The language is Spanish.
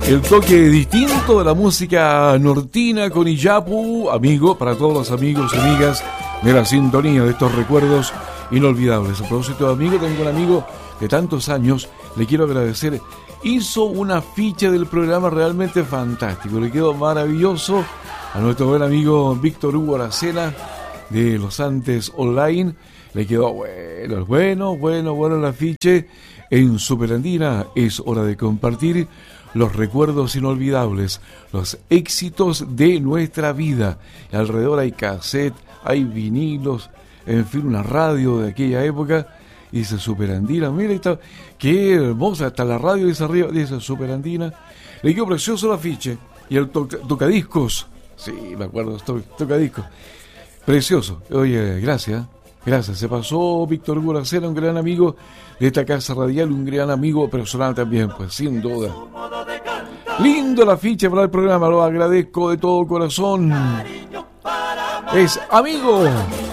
El toque distinto de la música nortina con Iyapu, amigo, para todos los amigos y amigas de la sintonía de estos recuerdos inolvidables. A propósito de amigo, tengo un amigo de tantos años, le quiero agradecer. Hizo una ficha del programa realmente fantástico, le quedó maravilloso a nuestro buen amigo Víctor Hugo Aracena de Los Antes Online. Le quedó bueno el afiche. En Superandina es hora de compartir los recuerdos inolvidables, los éxitos de nuestra vida. Alrededor hay cassette, hay vinilos, en fin, una radio de aquella época. Dice Superandina, mira, está, qué hermosa, hasta la radio dice arriba, dice Superandina. Le quedó precioso el afiche. Y el tocadiscos, sí, me acuerdo, tocadiscos. Precioso. Oye, gracias. Se pasó Víctor Hugo Aracena, un gran amigo de esta casa radial, un gran amigo personal también, pues sin duda. Lindo la ficha para el programa, lo agradezco de todo corazón. Es amigo.